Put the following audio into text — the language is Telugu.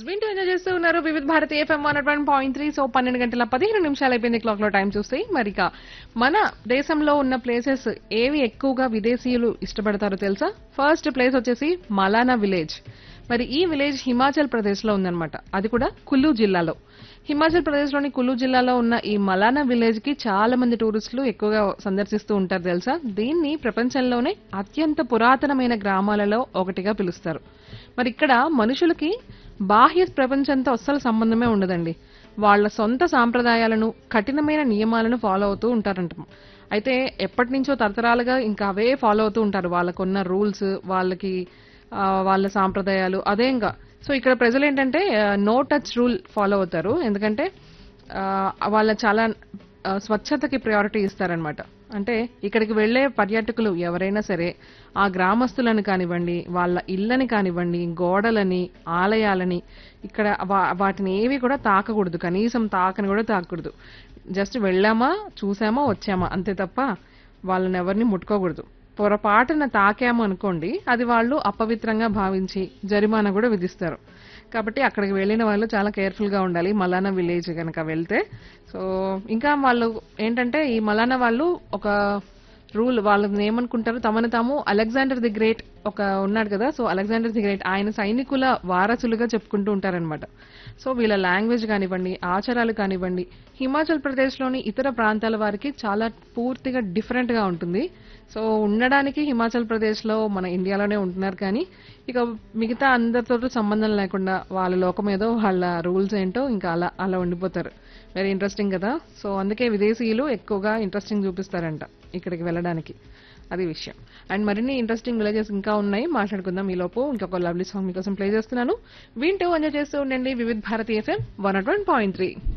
వింటూ ఎంజాయ్ చేస్తూ ఉన్నారు వివిధ భారతి ఎఫ్ఎం 101.3. సో 12 గంటల 15 నిమిషాలు అయిపోయింది క్లాక్ లో టైం చూస్తే. మరి ఇక మన దేశంలో ఉన్న ప్లేసెస్ ఏవి ఎక్కువగా విదేశీయులు ఇష్టపడతారో తెలుసా? ఫస్ట్ ప్లేస్ వచ్చేసి మలానా విలేజ్. మరి ఈ విలేజ్ హిమాచల్ ప్రదేశ్ లో ఉందన్నమాట. అది కూడా కులు జిల్లాలో. హిమాచల్ ప్రదేశ్ లోని కులు జిల్లాలో ఉన్న ఈ మలానా విలేజ్ కి చాలా మంది టూరిస్టులు ఎక్కువగా సందర్శిస్తూ ఉంటారు తెలుసా. దీన్ని ప్రపంచంలోనే అత్యంత పురాతనమైన గ్రామాలలో ఒకటిగా పిలుస్తారు. మరి ఇక్కడ మనుషులకి బాహ్య ప్రపంచంతో అస్సలు సంబంధమే ఉండదండి. వాళ్ళ సొంత సాంప్రదాయాలను కఠినమైన నియమాలను ఫాలో అవుతూ ఉంటారంట. అయితే ఎప్పటి నుంచో తరతరాలుగా ఇంకా అవే ఫాలో అవుతూ ఉంటారు. వాళ్ళకున్న రూల్స్, వాళ్ళకి వాళ్ళ సాంప్రదాయాలు అదే ఇంకా. సో ఇక్కడ ప్రజలు ఏంటంటే నో టచ్ రూల్ ఫాలో అవుతారు. ఎందుకంటే ఆ, వాళ్ళ చాలా స్వచ్ఛతకి ప్రయారిటీ ఇస్తారనమాట. అంటే ఇక్కడికి వెళ్లే పర్యాటకులు ఎవరైనా సరే ఆ గ్రామస్తులను కానివ్వండి, వాళ్ళ ఇళ్ళని కానివ్వండి, గోడలని, ఆలయాలని ఇక్కడ వాటిని ఏవి కూడా తాకకూడదు. కనీసం తాకని కూడా తాకకూడదు. జస్ట్ వెళ్ళామా, చూసామా, వచ్చామా అంతే తప్ప వాళ్ళని ఎవరిని ముట్టుకోకూడదు. పొరపాటున తాకాము అనుకోండి, అది వాళ్ళు అపవిత్రంగా భావించి జరిమానా కూడా విధిస్తారు. కాబట్టి అక్కడికి వెళ్ళిన వాళ్ళు చాలా కేర్ఫుల్ గా ఉండాలి మలానా విలేజ్ కనుక వెళ్తే. సో ఇంకా వాళ్ళు ఏంటంటే ఈ మలానా వాళ్ళు ఒక రూల్, వాళ్ళని ఏమనుకుంటారు, తమను తాము అలెగ్జాండర్ ది గ్రేట్ ఒక ఉన్నాడు కదా, సో అలెగ్జాండర్ ది గ్రేట్ ఆయన సైనికుల వారసులుగా చెప్పుకుంటూ ఉంటారనమాట. సో వీళ్ళ లాంగ్వేజ్ కానివ్వండి, ఆచారాలు కానివ్వండి, హిమాచల్ ప్రదేశ్ లోని ఇతర ప్రాంతాల వారికి చాలా పూర్తిగా డిఫరెంట్ గా ఉంటుంది. సో ఉండడానికి హిమాచల్ ప్రదేశ్ లో మన ఇండియాలోనే ఉంటున్నారు కానీ ఇక మిగతా అందరితో సంబంధం లేకుండా వాళ్ళ లోకం ఏదో, వాళ్ళ రూల్స్ ఏంటో ఇంకా అలా అలా ఉండిపోతారు. వెరీ ఇంట్రెస్టింగ్ కదా. సో అందుకే విదేశీయులు ఎక్కువగా ఇంట్రెస్టింగ్ చూపిస్తారంట ఇక్కడికి వెళ్ళడానికి. అది విషయం. అండ్ మరిన్ని ఇంట్రెస్టింగ్ విలేజెస్ ఇంకా ఉన్నాయి, మాట్లాడుకుందాం. ఈ లోపు ఇంకొక లవ్లీ సాంగ్ మీకోసం ప్లే చేస్తున్నాను. వింటూ ఎంజాయ్ చేస్తూ ఉండండి వివిధ భారతి ఎఫ్ఎం 101.3.